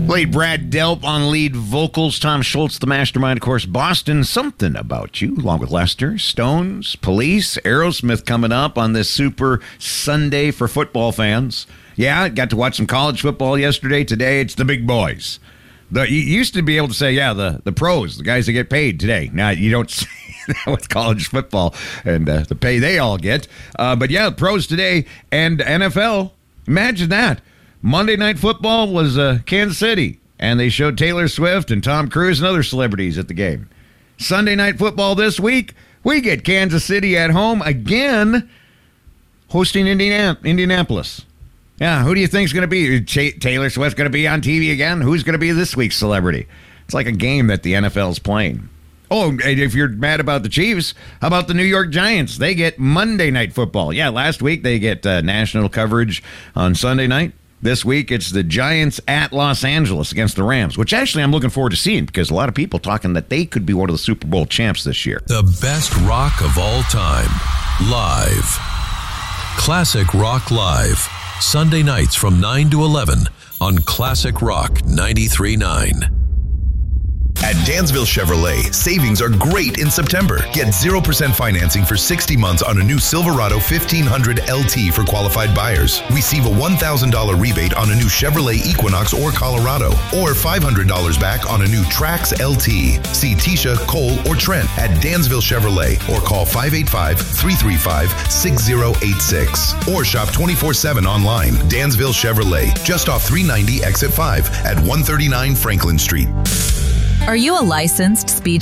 Played Brad Delp on lead vocals. Tom Schultz, the mastermind, of course. Boston, Something About You, along with Lester. Stones, Police, Aerosmith coming up on this Super Sunday for football fans. Yeah, got to watch some college football yesterday. Today, it's the big boys. You used to be able to say, yeah, the pros, the guys that get paid today. Now, you don't say that with college football and the pay they all get. But yeah, pros today and NFL. Imagine that. Monday Night Football was Kansas City, and they showed Taylor Swift and Tom Cruise and other celebrities at the game. Sunday Night Football this week, we get Kansas City at home again, hosting Indianapolis. Yeah, who do you think is going to be? Taylor Swift going to be on TV again? Who's going to be this week's celebrity? It's like a game that the NFL's playing. Oh, and if you're mad about the Chiefs, how about the New York Giants? They get Monday Night Football. Yeah, last week they get national coverage on Sunday night. This week, it's the Giants at Los Angeles against the Rams, which actually I'm looking forward to seeing because a lot of people talking that they could be one of the Super Bowl champs this year. The best rock of all time, live. Classic Rock Live, Sunday nights from 9 to 11 on Classic Rock 93.9. At Dansville Chevrolet, savings are great in September. Get 0% financing for 60 months on a new Silverado 1500 LT for qualified buyers. Receive a $1,000 rebate on a new Chevrolet Equinox or Colorado, or $500 back on a new Trax LT. See Tisha, Cole, or Trent at Dansville Chevrolet or call 585-335-6086 or shop 24/7 online. Dansville Chevrolet, just off 390 exit 5 at 139 Franklin Street. Are you a licensed speech